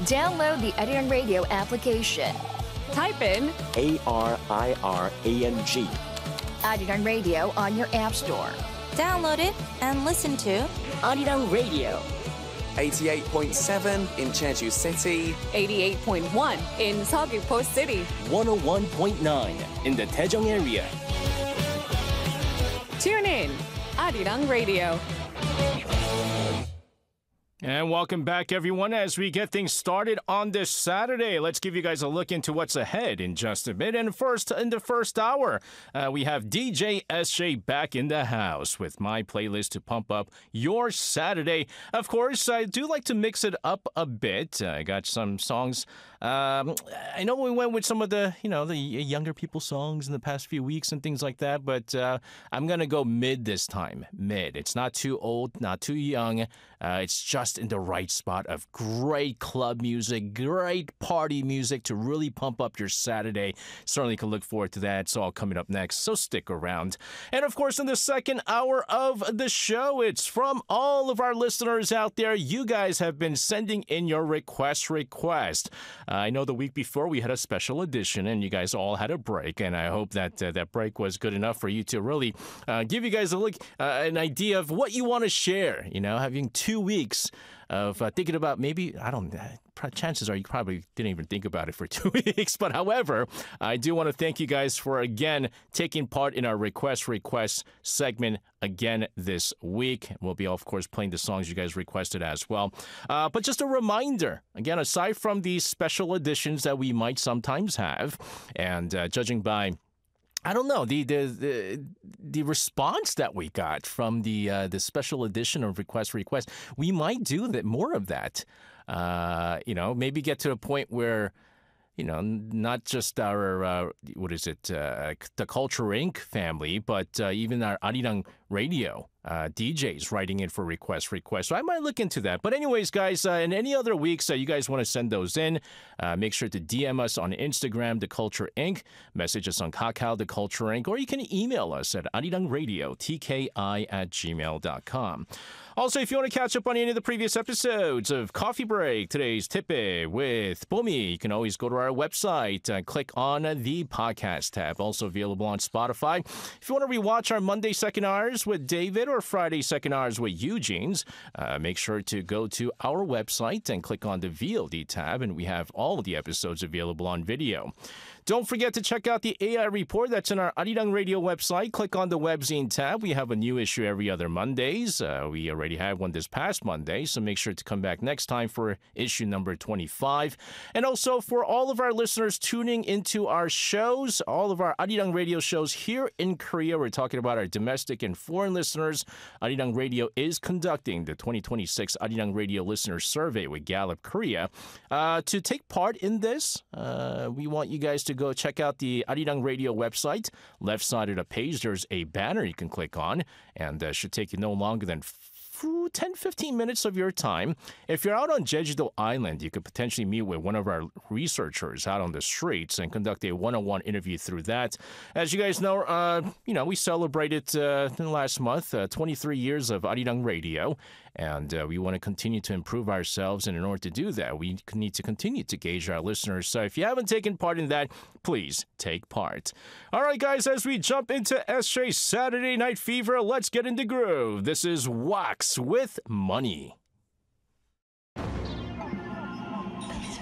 Download the Arirang Radio application. Type in ARIRANG. Arirang Radio on your app store. Download it and listen to Arirang Radio. 88.7 in Jeju City. 88.1 in Seogwipo City. 101.9 in the Daejeong area. Tune in, Arirang Radio. And welcome back, everyone, as we get things started on this Saturday. Let's give you guys a look into what's ahead in just a bit. And first, in the first hour, we have DJ SJ back in the house with my playlist to pump up your Saturday. Of course, I do like to mix it up a bit. I got some songs. I know we went with some of the younger people songs in the past few weeks and things like that, but I'm going to go mid this time. Mid. It's not too old, not too young. It's just in the right spot of great club music, great party music to really pump up your Saturday. Certainly can look forward to that. It's all coming up next, so stick around. And of course, in the second hour of the show, it's from all of our listeners out there. You guys have been sending in your request. I know the week before we had a special edition and you guys all had a break, and I hope that that break was good enough for you to really give you guys a look, an idea of what you want to share. Having 2 weeks of thinking about maybe, chances are you probably didn't even think about it for 2 weeks. But however, I do want to thank you guys for, again, taking part in our request segment again this week. We'll be, of course, playing the songs you guys requested as well. But just a reminder, again, aside from these special editions that we might sometimes have, and judging by the response that we got from the special edition of request, we might do more of that. Maybe get to a point where, not just our, the Culture Inc. family, but even our Arirang Radio DJs writing in for requests. So I might look into that. But anyways, guys, in any other weeks you guys want to send those in, make sure to DM us on Instagram, The Culture Inc., message us on Kakao, The Culture Inc., or you can email us at arirangradio@gmail.com. Also, if you want to catch up on any of the previous episodes of Coffee Break, today's Tippe with Bomi, you can always go to our website, click on the podcast tab, also available on Spotify. If you want to rewatch our Monday second hours with David or Friday second hours with Eugene's, make sure to go to our website and click on the VOD tab, and we have all of the episodes available on video. Don't forget to check out the AI report that's in our Arirang Radio website. Click on the webzine tab. We have a new issue every other Mondays. We already had one this past Monday, so make sure to come back next time for issue number 25. And also for all of our listeners tuning into our shows, all of our Arirang Radio shows here in Korea, we're talking about our domestic and foreign listeners. Arirang Radio is conducting the 2026 Arirang Radio Listener Survey with Gallup Korea. To take part in this, we want you guys to go check out the Arirang Radio website. Left side of the page, there's a banner you can click on, and should take you no longer than 10-15 minutes of your time. If you're out on Jeju-do Island, you could potentially meet with one of our researchers out on the streets and conduct a one-on-one interview through that. As you guys know, we celebrated last month 23 years of Arirang Radio, and we want to continue to improve ourselves. And in order to do that, we need to continue to gauge our listeners. So if you haven't taken part in that, please take part. All right, guys, as we jump into SJ's Saturday Night Fever, let's get in the groove. This is Wax with Money.